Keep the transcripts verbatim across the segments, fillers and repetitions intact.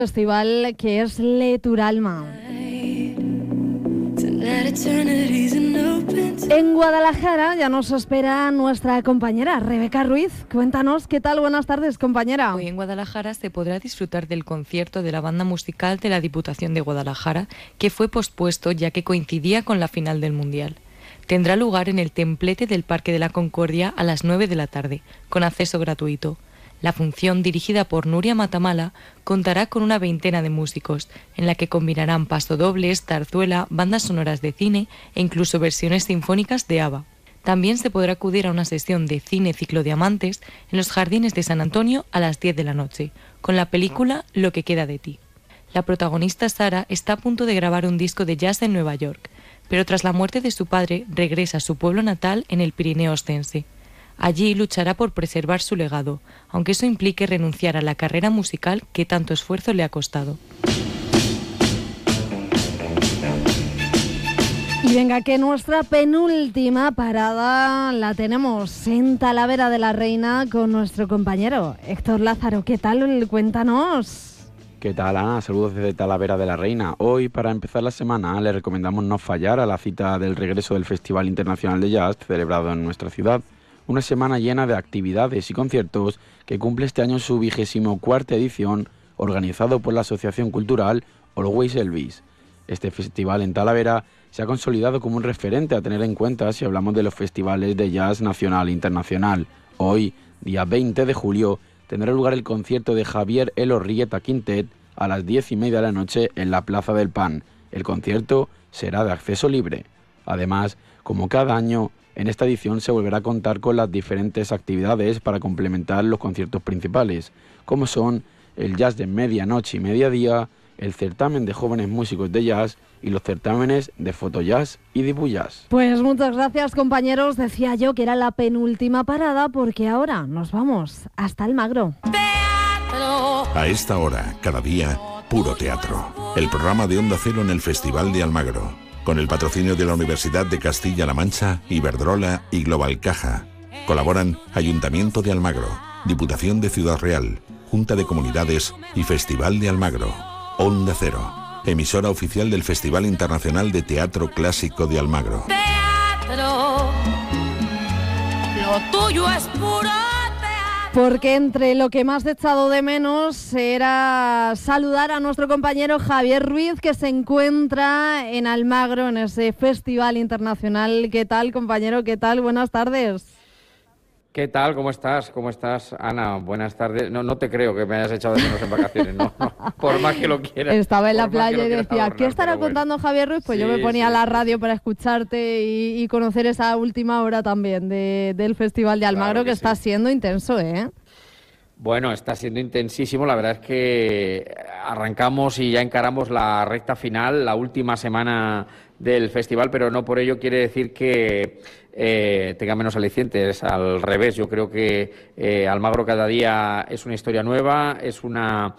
Festival que es Leturalma. En Guadalajara ya nos espera nuestra compañera Rebeca Ruiz. Cuéntanos, ¿qué tal? Buenas tardes, compañera. Hoy en Guadalajara se podrá disfrutar del concierto de la banda musical de la Diputación de Guadalajara, que fue pospuesto ya que coincidía con la final del Mundial. Tendrá lugar en el templete del Parque de la Concordia a las nueve de la tarde, con acceso gratuito. La función, dirigida por Nuria Matamala, contará con una veintena de músicos, en la que combinarán pasodobles, zarzuela, bandas sonoras de cine e incluso versiones sinfónicas de ABBA. También se podrá acudir a una sesión de cine ciclodiamantes en los jardines de San Antonio a las diez de la noche, con la película Lo que queda de ti. La protagonista Sara está a punto de grabar un disco de jazz en Nueva York, pero tras la muerte de su padre regresa a su pueblo natal en el Pirineo Ostense. Allí luchará por preservar su legado, aunque eso implique renunciar a la carrera musical que tanto esfuerzo le ha costado. Y venga, que nuestra penúltima parada la tenemos en Talavera de la Reina con nuestro compañero Héctor Lázaro. ¿Qué tal? Cuéntanos. ¿Qué tal, Ana? Saludos desde Talavera de la Reina. Hoy, para empezar la semana, le recomendamos no fallar a la cita del regreso del Festival Internacional de Jazz celebrado en nuestra ciudad. Una semana llena de actividades y conciertos que cumple este año su vigésimo cuarta edición, organizado por la Asociación Cultural Always Elvis. Este festival en Talavera se ha consolidado como un referente a tener en cuenta si hablamos de los festivales de jazz nacional e internacional. Hoy, día veinte de julio, tendrá lugar el concierto de Javier Elorrieta Quintet a las diez y media de la noche en la Plaza del Pan. El concierto será de acceso libre. Además, como cada año, en esta edición se volverá a contar con las diferentes actividades para complementar los conciertos principales, como son el jazz de medianoche y mediodía, el certamen de jóvenes músicos de jazz y los certámenes de fotojazz y dibujazz. Pues muchas gracias, compañeros. Decía yo que era la penúltima parada porque ahora nos vamos hasta Almagro. A esta hora, cada día, puro teatro. El programa de Onda Cero en el Festival de Almagro, con el patrocinio de la Universidad de Castilla-La Mancha, Iberdrola y Global Caja. Colaboran Ayuntamiento de Almagro, Diputación de Ciudad Real, Junta de Comunidades y Festival de Almagro. Onda Cero, emisora oficial del Festival Internacional de Teatro Clásico de Almagro. Teatro, lo tuyo es puro. Porque entre lo que más he echado de menos era saludar a nuestro compañero Javier Ruiz, que se encuentra en Almagro, en ese Festival Internacional. ¿Qué tal, compañero? ¿Qué tal? Buenas tardes. ¿Qué tal? ¿Cómo estás? ¿Cómo estás, Ana? Buenas tardes. No, no te creo que me hayas echado de menos en vacaciones, no, no, por más que lo quieras. Estaba en la playa y decía, adornar, ¿qué estará contando bueno. Javier Ruiz? Pues sí, yo me ponía sí, la radio para escucharte y, y conocer esa última hora también de, del Festival de Almagro, claro que, que está sí. siendo intenso, ¿eh? Bueno, está siendo intensísimo. La verdad es que arrancamos y ya encaramos la recta final, la última semana del festival, pero no por ello quiere decir que eh, tenga menos alicientes. Al revés, yo creo que eh, Almagro cada día es una historia nueva, es una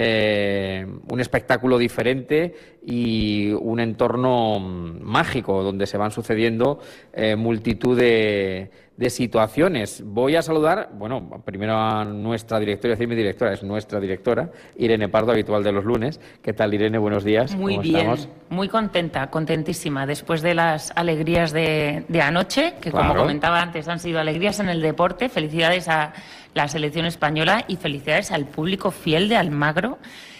eh, un espectáculo diferente y un entorno mágico donde se van sucediendo eh, multitud de, de situaciones. Voy a saludar, bueno, primero a nuestra directora, decir mi directora, es nuestra directora, Irene Pardo, habitual de los lunes. ¿Qué tal, Irene? Buenos días. Muy ¿Cómo bien, estamos? Muy contenta, contentísima, después de las alegrías de, de anoche, que claro, como comentaba antes, han sido alegrías en el deporte. Felicidades a la selección española y felicidades al público fiel de Almagro,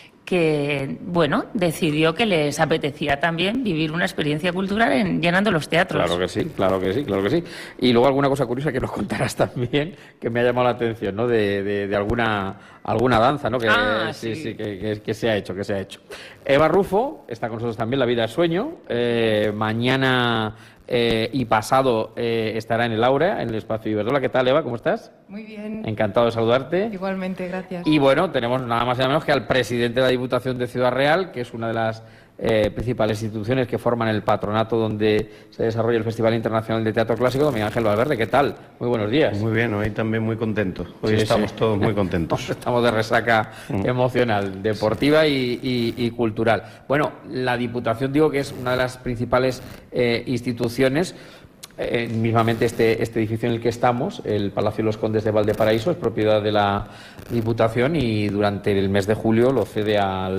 que, bueno, decidió que les apetecía también vivir una experiencia cultural en, llenando los teatros. Claro que sí, claro que sí, claro que sí. Y luego alguna cosa curiosa que nos contarás también, que me ha llamado la atención, ¿no? De, de, de alguna alguna danza, ¿no? Que, ah, sí, sí, sí, que, que, que se ha hecho, que se ha hecho. Eva Rufo está con nosotros también, La Vida es Sueño. Eh, mañana eh, y pasado eh, estará en el Aura, en el espacio Iberdrola. ¿Qué tal, Eva? ¿Cómo estás? Muy bien. Encantado de saludarte. Igualmente, gracias. Y bueno, tenemos nada más y nada menos que al presidente de la Diputación de Ciudad Real, que es una de las eh, principales instituciones que forman el patronato donde se desarrolla el Festival Internacional de Teatro Clásico, don Miguel Ángel Valverde. ¿Qué tal? Muy buenos días. Muy bien, hoy también muy contentos. Hoy sí, estamos sí. todos muy contentos. Estamos de resaca mm. emocional, deportiva y, y, y cultural. Bueno, la Diputación, digo que es una de las principales eh, instituciones. Eh, mismamente este, este edificio en el que estamos, el Palacio de los Condes de Valdeparaíso, es propiedad de la Diputación y durante el mes de julio lo cede al